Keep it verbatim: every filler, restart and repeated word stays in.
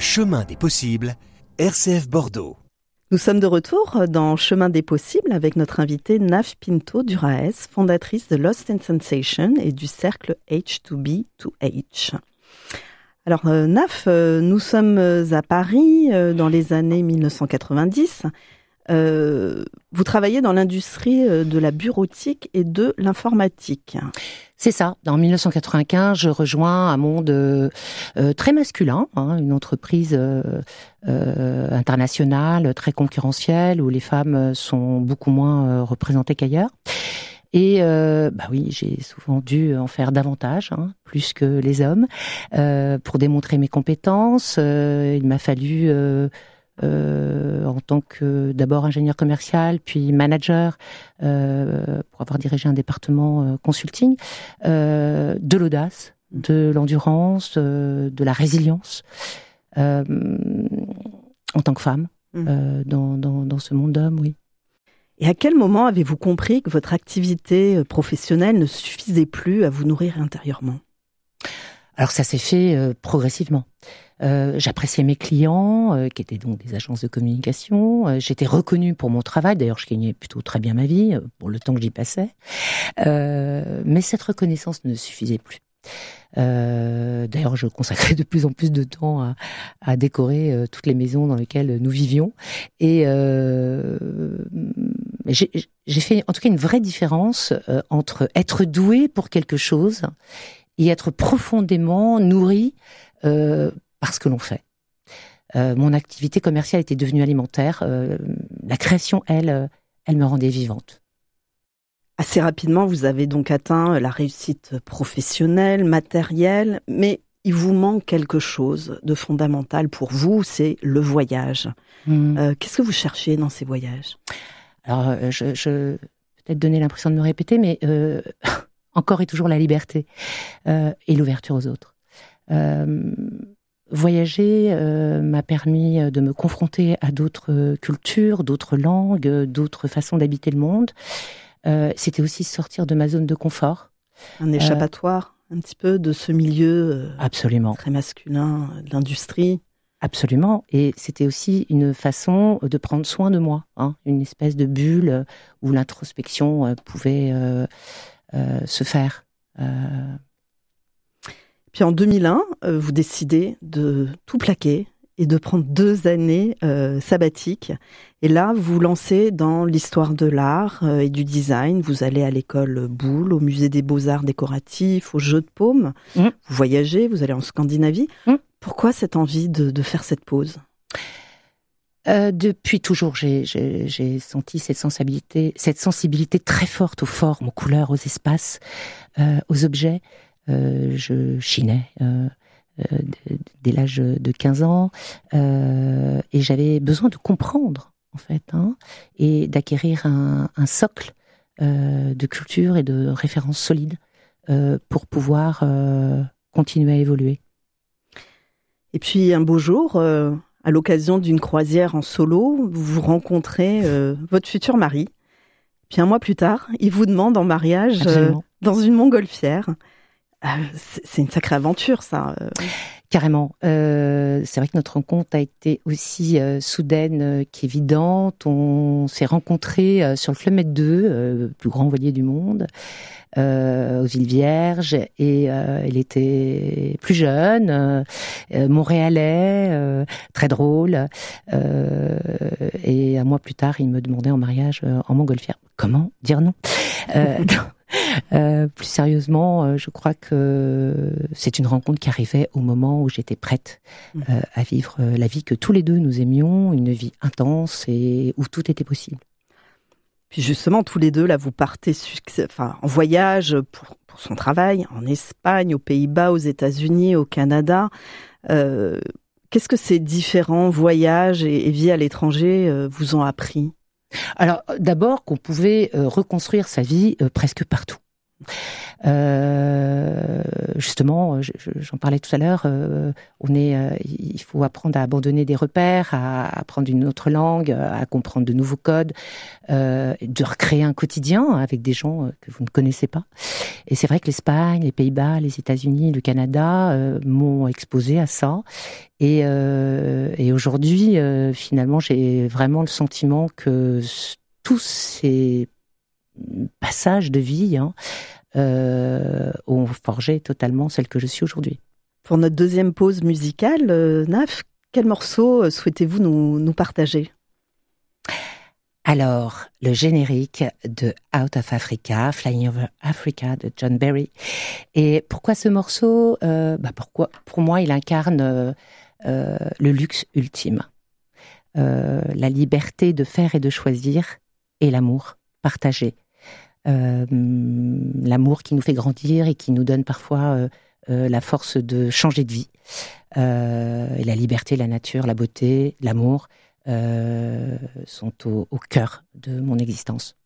Chemin des possibles, R C F Bordeaux. Nous sommes de retour dans Chemin des possibles avec notre invitée Naf Pinto Duraes, fondatrice de Lost in Sensation et du cercle H deux B to H. Alors euh, Naf, euh, nous sommes à Paris euh, dans les années mille neuf cent quatre-vingt-dix. Euh, vous travaillez dans l'industrie de la bureautique et de l'informatique. C'est ça. En mille neuf cent quatre-vingt-quinze, je rejoins un monde euh, euh, très masculin, hein, une entreprise euh, euh, internationale, très concurrentielle, où les femmes sont beaucoup moins euh, représentées qu'ailleurs. Et euh, bah oui, j'ai souvent dû en faire davantage, hein, plus que les hommes, euh, pour démontrer mes compétences. Euh, il m'a fallu euh, Euh, en tant que d'abord ingénieur commercial, puis manager, euh, pour avoir dirigé un département euh, consulting, euh, de l'audace, de l'endurance, euh, de la résilience, euh, en tant que femme, euh, dans, dans, dans ce monde d'hommes, oui. Et à quel moment avez-vous compris que votre activité professionnelle ne suffisait plus à vous nourrir intérieurement ? Alors ça s'est fait euh, progressivement. Euh, j'appréciais mes clients, euh, qui étaient donc des agences de communication. Euh, j'étais reconnue pour mon travail. D'ailleurs, je gagnais plutôt très bien ma vie, euh, pour le temps que j'y passais. Euh, mais cette reconnaissance ne suffisait plus. Euh, d'ailleurs, je consacrais de plus en plus de temps à, à décorer euh, toutes les maisons dans lesquelles nous vivions. Et euh, j'ai, j'ai fait en tout cas une vraie différence euh, entre être doué pour quelque chose et être profondément nourri euh, par ce que l'on fait. Euh, mon activité commerciale était devenue alimentaire. Euh, la création, elle, elle me rendait vivante. Assez rapidement, vous avez donc atteint la réussite professionnelle, matérielle, mais il vous manque quelque chose de fondamental pour vous, c'est le voyage. Mmh. Euh, qu'est-ce que vous cherchez dans ces voyages ? Alors, je, je peut-être donner l'impression de me répéter, mais euh, encore et toujours la liberté euh, et l'ouverture aux autres. Euh, Voyager euh, m'a permis de me confronter à d'autres cultures, d'autres langues, d'autres façons d'habiter le monde. Euh, c'était aussi sortir de ma zone de confort. Un échappatoire, euh, un petit peu de ce milieu euh, absolument. Très masculin, de l'industrie. Absolument. Et c'était aussi une façon de prendre soin de moi, hein, une espèce de bulle où l'introspection euh, pouvait euh, euh, se faire. Euh, Puis en deux mille un, euh, vous décidez de tout plaquer et de prendre deux années euh, sabbatiques. Et là, vous vous lancez dans l'histoire de l'art euh, et du design. Vous allez à l'école Boulle, au musée des beaux-arts décoratifs, au Jeu de Paume. Mmh. Vous voyagez, vous allez en Scandinavie. Mmh. Pourquoi cette envie de, de faire cette pause ? Euh, depuis toujours, j'ai, j'ai, j'ai senti cette sensibilité, cette sensibilité très forte aux formes, aux couleurs, aux espaces, euh, aux objets. Euh, je chinais euh, euh, dès l'âge de quinze ans euh, et j'avais besoin de comprendre en fait hein, et d'acquérir un, un socle euh, de culture et de références solides euh, pour pouvoir euh, continuer à évoluer. Et puis un beau jour, euh, à l'occasion d'une croisière en solo, vous vous rencontrez euh, votre futur mari. Puis un mois plus tard, il vous demande en mariage euh, dans une montgolfière. C'est une sacrée aventure, ça. Carrément. Euh, c'est vrai que notre rencontre a été aussi euh, soudaine euh, qu'évidente. On s'est rencontrés euh, sur le Club Med deux, euh, plus grand voilier du monde, euh, aux Îles Vierges. Et euh, il était plus jeune, euh, euh, montréalais, euh, très drôle. Euh, et un mois plus tard, il me demandait en mariage euh, en montgolfière. Comment dire non euh, Euh, plus sérieusement, euh, je crois que c'est une rencontre qui arrivait au moment où j'étais prête euh, à vivre la vie que tous les deux nous aimions, une vie intense et où tout était possible. Puis justement, tous les deux, là, vous partez enfin, en voyage pour, pour son travail, en Espagne, aux Pays-Bas, aux États-Unis, au Canada. Euh, qu'est-ce que ces différents voyages et, et vie à l'étranger euh, vous ont appris ? Alors, d'abord, qu'on pouvait euh, reconstruire sa vie euh, presque partout. Euh, justement, je, je, j'en parlais tout à l'heure, euh, on est, euh, il faut apprendre à abandonner des repères, à apprendre une autre langue, à comprendre de nouveaux codes, euh, de recréer un quotidien avec des gens que vous ne connaissez pas. Et c'est vrai que l'Espagne, les Pays-Bas, les États-Unis, le Canada euh, m'ont exposé à ça. Et, euh, et aujourd'hui, euh, finalement, j'ai vraiment le sentiment que tous ces passages de vie, hein, Euh, ont forgé totalement celle que je suis aujourd'hui. Pour notre deuxième pause musicale, euh, Naf, quel morceau souhaitez-vous nous, nous partager ? Alors, le générique de Out of Africa, Flying Over Africa de John Barry. Et pourquoi ce morceau ? euh, bah pourquoi, Pour moi, il incarne euh, euh, le luxe ultime. Euh, la liberté de faire et de choisir et l'amour partagé. Euh, l'amour qui nous fait grandir et qui nous donne parfois euh, euh, la force de changer de vie. Euh, et la liberté, la nature, la beauté, l'amour euh, sont au, au cœur de mon existence.